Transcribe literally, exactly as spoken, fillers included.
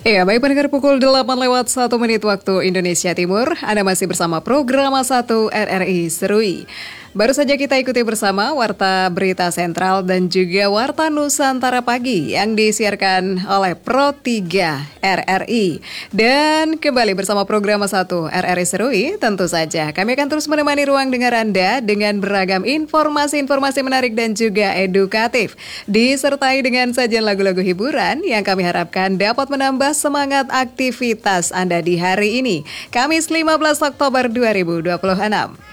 Iya, baik pendengar pukul delapan lewat satu menit waktu Indonesia Timur. Anda masih bersama program satu R R I Serui. Baru saja kita ikuti bersama Warta Berita Sentral dan juga Warta Nusantara Pagi yang disiarkan oleh Pro tiga R R I. Dan kembali bersama program satu R R I Serui, tentu saja kami akan terus menemani ruang dengar Anda dengan beragam informasi-informasi menarik dan juga edukatif. Disertai dengan sajian lagu-lagu hiburan yang kami harapkan dapat menambah semangat aktivitas Anda di hari ini, Kamis lima belas Oktober dua ribu dua puluh enam.